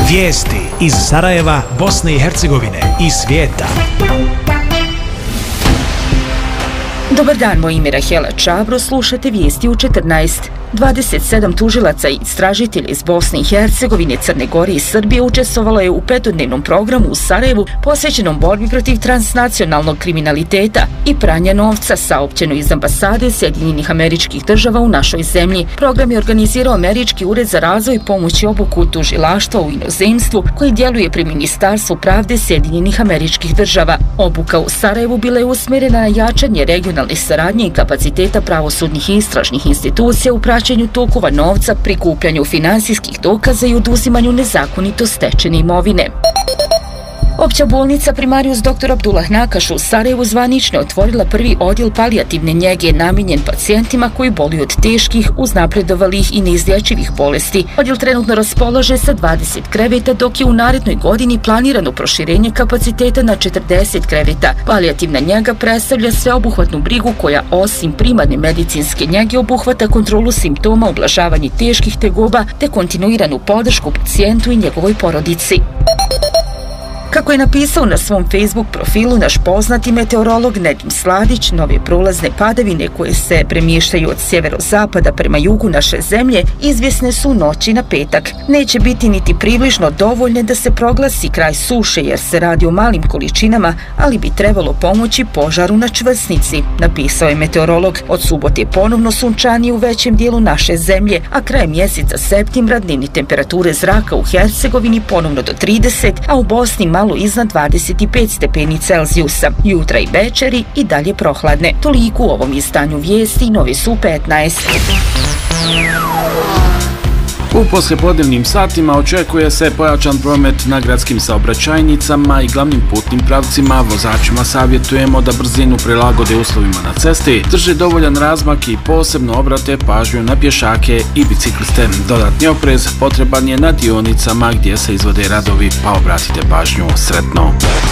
Vijesti iz Sarajeva, Bosne i Hercegovine i svijeta. Dobar dan, moje ime je Rahela Čabro, slušate vijesti u 14. 27 tužilaca i istražitelja iz Bosne i Hercegovine, Crne Gore i Srbije učestvovalo je u petodnevnom programu u Sarajevu posvećenom borbi protiv transnacionalnog kriminaliteta i pranja novca, saopćeno iz ambasade Sjedinjenih Američkih Država u našoj zemlji. Program je organizirao Američki ured za razvoj i pomoć i obuku tužilaštva u inozemstvu koji djeluje pri Ministarstvu pravde Sjedinjenih Američkih Država. Obuka u Sarajevu bila je usmjerena na jačanje regionalne saradnje i kapaciteta pravosudnih i istražnih institucija u praćenju tokova novca, prikupljanju finansijskih dokaza i oduzimanju nezakonito stečene imovine. Opća bolnica Primarius dr. Abdullah Nakaš u Sarajevu zvanično otvorila prvi odjel palijativne njege namijenjen pacijentima koji boluju od teških, uznapredovalih i neizlječivih bolesti. Odjel trenutno raspolaže sa 20 kreveta, dok je u narednoj godini planirano proširenje kapaciteta na 40 kreveta. Palijativna njega predstavlja sveobuhvatnu brigu koja osim primarne medicinske njege obuhvata kontrolu simptoma, ublažavanje teških tegoba te kontinuiranu podršku pacijentu i njegovoj porodici. Kako je napisao na svom Facebook profilu naš poznati meteorolog Nedim Sladić, nove prolazne padavine koje se premještaju od sjeverozapada prema jugu naše zemlje izvjesne su noći na petak. Neće biti niti približno dovoljne da se proglasi kraj suše jer se radi o malim količinama, ali bi trebalo pomoći požaru na čvrsnici, napisao je meteorolog. Od subote ponovno sunčanije u većem dijelu naše zemlje, a krajem mjeseca septembra dnevne temperature zraka u Hercegovini ponovno do 30, a u Bosni malo iznad 25 stepeni Celzijusa. Jutra i večeri i dalje prohladne. Toliko u ovom izdanju vijesti, novi su 15. U poslijepodnevnim satima očekuje se pojačan promet na gradskim saobraćajnicama i glavnim putnim pravcima. Vozačima savjetujemo da brzinu prilagode uslovima na cesti, drže dovoljan razmak i posebno obrate pažnju na pješake i bicikliste. Dodatni oprez potreban je na dionicama gdje se izvode radovi, pa obratite pažnju. Sretno!